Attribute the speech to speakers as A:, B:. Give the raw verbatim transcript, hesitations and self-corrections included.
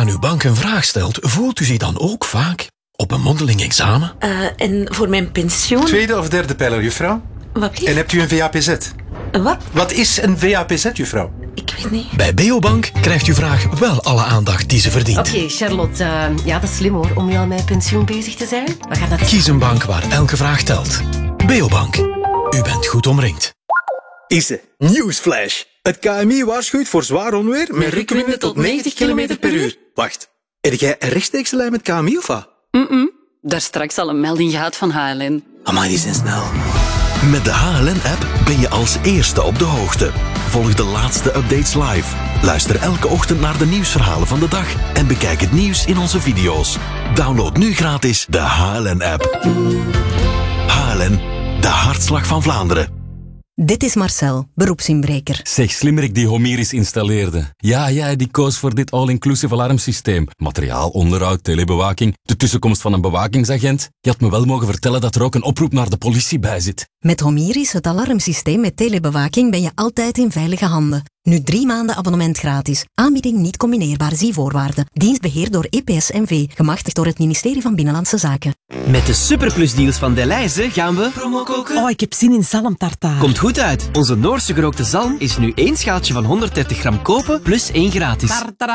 A: aan uw bank een vraag stelt, voelt u zich dan ook vaak op een mondeling examen?
B: Uh, en voor mijn pensioen...
C: Tweede of derde pijler, juffrouw?
B: Wat lief?
C: En hebt u een V A P Z?
B: Wat?
C: Wat is een V A P Z, juffrouw?
B: Ik weet niet.
A: Bij Beobank krijgt uw vraag wel alle aandacht die ze verdient.
D: Oké, okay, Charlotte. Uh, ja, dat is slim hoor, om nu al met pensioen bezig te zijn. We gaan dat...
A: Kies een bank waar elke vraag telt. Beobank. U bent goed omringd.
E: Isse, nieuwsflash. Het K M I waarschuwt voor zwaar onweer met rekwinden tot negentig kilometer per uur. Wacht, heb jij een rechtstreekse lijn met K M I of wat?
F: Mm-mm. Daar straks al een melding gehad van H L N.
E: Amai, die zijn snel.
G: Met de H L N-app ben je als eerste op de hoogte. Volg de laatste updates live. Luister elke ochtend naar de nieuwsverhalen van de dag en bekijk het nieuws in onze video's. Download nu gratis de H L N-app. H L N, de hartslag van Vlaanderen.
H: Dit is Marcel, beroepsinbreker.
I: Zeg, slimmerik die Homiris installeerde. Ja, ja, die koos voor dit all-inclusive alarmsysteem. Materiaal, onderhoud, telebewaking, de tussenkomst van een bewakingsagent. Je had me wel mogen vertellen dat er ook een oproep naar de politie bij zit.
H: Met Homiris, het alarmsysteem met telebewaking, ben je altijd in veilige handen. Nu drie maanden abonnement gratis. Aanbieding niet combineerbaar, zie voorwaarden. Dienst beheerd door E P S N V, gemachtigd door het ministerie van Binnenlandse Zaken.
J: Met de superplusdeals van Delhaize gaan we...
K: Promo koken. Oh, ik heb zin in zalmtartaar.
J: Komt goed uit. Onze Noorse gerookte zalm is nu één schaaltje van honderddertig gram kopen plus één gratis.